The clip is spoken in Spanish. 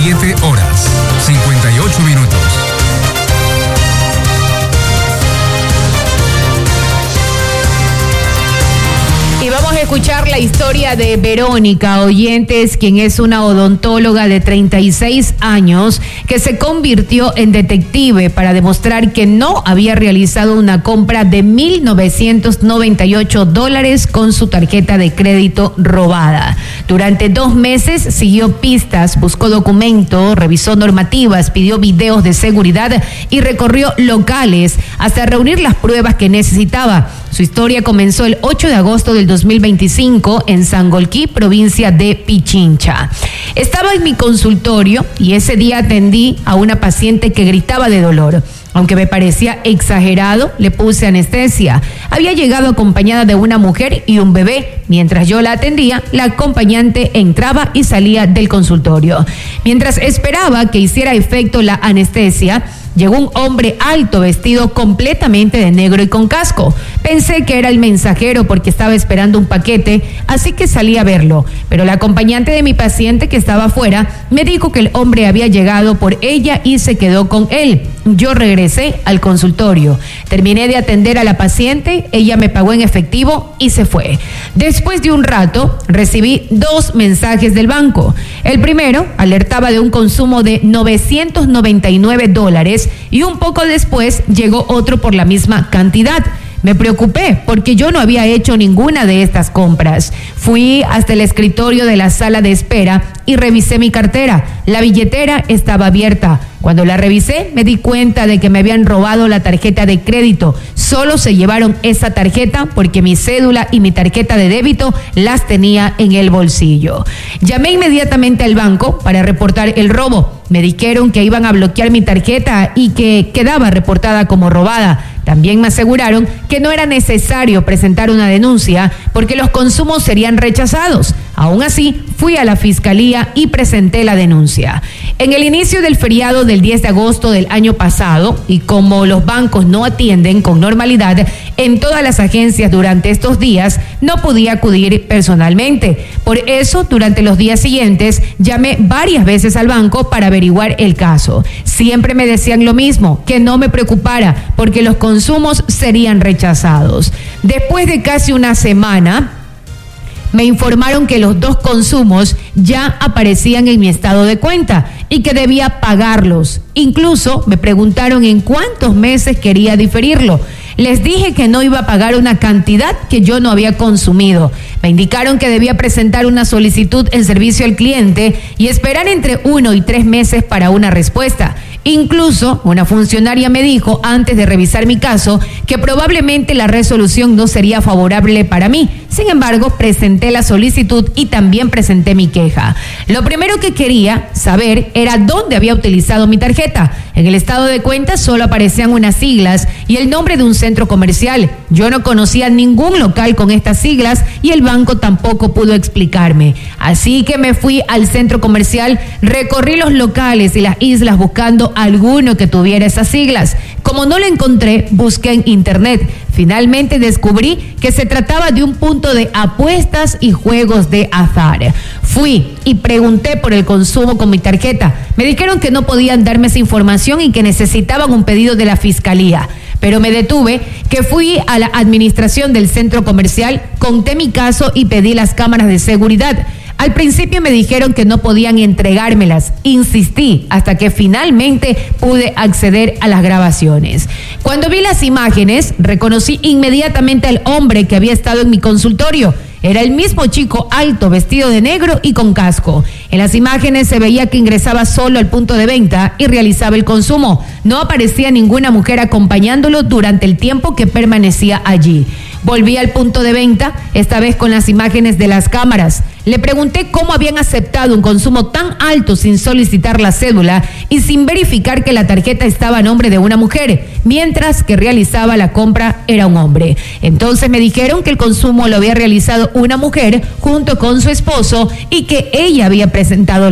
7 horas, 58 minutos. Y vamos a escuchar la historia de Verónica, oyentes, quien es una odontóloga de 36 años que se convirtió en detective para demostrar que no había realizado una compra de $1,998 con su tarjeta de crédito robada. Durante 2 meses siguió pistas, buscó documentos, revisó normativas, pidió videos de seguridad y recorrió locales hasta reunir las pruebas que necesitaba. Su historia comenzó el 8 de agosto del 2025 en Sangolquí, provincia de Pichincha. Estaba en mi consultorio y ese día atendí a una paciente que gritaba de dolor. Aunque me parecía exagerado, le puse anestesia. Había llegado acompañada de una mujer y un bebé. Mientras yo la atendía, la acompañante entraba y salía del consultorio. Mientras esperaba que hiciera efecto la anestesia, llegó un hombre alto vestido completamente de negro y con casco. Pensé que era el mensajero porque estaba esperando un paquete, así que salí a verlo. Pero la acompañante de mi paciente que estaba afuera me dijo que el hombre había llegado por ella y se quedó con él. Yo regresé al consultorio. Terminé de atender a la paciente, ella me pagó en efectivo y se fue. Después de un rato, recibí 2 mensajes del banco. El primero alertaba de un consumo de $999 y un poco después llegó otro por la misma cantidad. Me preocupé porque yo no había hecho ninguna de estas compras. Fui hasta el escritorio de la sala de espera y revisé mi cartera. La billetera estaba abierta. Cuando la revisé, me di cuenta de que me habían robado la tarjeta de crédito. Solo se llevaron esa tarjeta porque mi cédula y mi tarjeta de débito las tenía en el bolsillo. Llamé inmediatamente al banco para reportar el robo. Me dijeron que iban a bloquear mi tarjeta y que quedaba reportada como robada. También me aseguraron que no era necesario presentar una denuncia porque los consumos serían rechazados. Aún así, fui a la fiscalía y presenté la denuncia. En el inicio del feriado del 10 de agosto del año pasado, y como los bancos no atienden con normalidad en todas las agencias durante estos días, no podía acudir personalmente. Por eso, durante los días siguientes, llamé varias veces al banco para averiguar el caso. Siempre me decían lo mismo, que no me preocupara porque los consumos serían rechazados. Después de casi una semana, me informaron que los 2 consumos ya aparecían en mi estado de cuenta y que debía pagarlos. Incluso me preguntaron en cuántos meses quería diferirlo. Les dije que no iba a pagar una cantidad que yo no había consumido. Me indicaron que debía presentar una solicitud en servicio al cliente y esperar entre 1 y 3 meses para una respuesta. Incluso una funcionaria me dijo antes de revisar mi caso que probablemente la resolución no sería favorable para mí. Sin embargo, presenté la solicitud y también presenté mi queja. Lo primero que quería saber era dónde había utilizado mi tarjeta. En el estado de cuenta solo aparecían unas siglas y el nombre de un centro comercial. Yo no conocía ningún local con estas siglas y el banco tampoco pudo explicarme. Así que me fui al centro comercial, recorrí los locales y las islas buscando alguno que tuviera esas siglas. Como no lo encontré, busqué en internet. Finalmente descubrí que se trataba de un punto de apuestas y juegos de azar. Fui y pregunté por el consumo con mi tarjeta. Me dijeron que no podían darme esa información y que necesitaban un pedido de la fiscalía. Pero me detuve, que fui a la administración del centro comercial, conté mi caso y pedí las cámaras de seguridad. Al principio me dijeron que no podían entregármelas. Insistí hasta que finalmente pude acceder a las grabaciones. Cuando vi las imágenes, reconocí inmediatamente al hombre que había estado en mi consultorio. Era el mismo chico alto, vestido de negro y con casco. En las imágenes se veía que ingresaba solo al punto de venta y realizaba el consumo. No aparecía ninguna mujer acompañándolo durante el tiempo que permanecía allí. Volví al punto de venta, esta vez con las imágenes de las cámaras. Le pregunté cómo habían aceptado un consumo tan alto sin solicitar la cédula y sin verificar que la tarjeta estaba a nombre de una mujer, mientras que realizaba la compra era un hombre. Entonces me dijeron que el consumo lo había realizado una mujer junto con su esposo y que ella había presentado